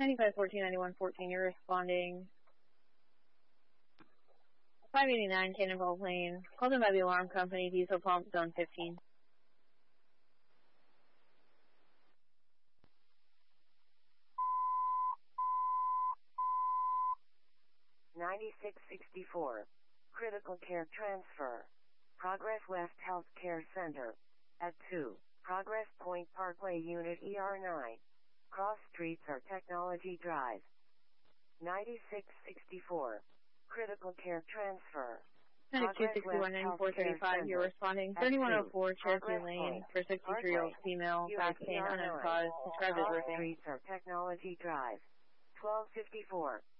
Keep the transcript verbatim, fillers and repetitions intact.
ninety-five fourteen ninety-one fourteen, you're responding. five eighty-nine Cannonball Plain, called in by the alarm company, diesel pump, zone fifteen. ninety-six sixty-four, critical care transfer. Progress West Health Care Center. At two, Progress Point Parkway Unit E R nine. Cross Streets or Technology Drive. ninety-six sixty-four, critical care transfer. ninety-two sixty-one ninety-four thirty-five, you're responding. thirty-one oh four Cherokee Lane for sixty-three-year-old female, back pain uncaused, described as Cross ripping. Streets or Technology Drive. twelve fifty-four.